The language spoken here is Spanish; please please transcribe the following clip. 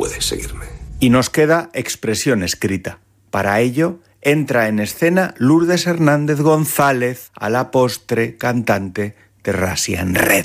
puedes seguirme. Y nos queda expresión escrita. Para ello, entra en escena Lourdes Hernández González, a la postre cantante de Rasia en Red.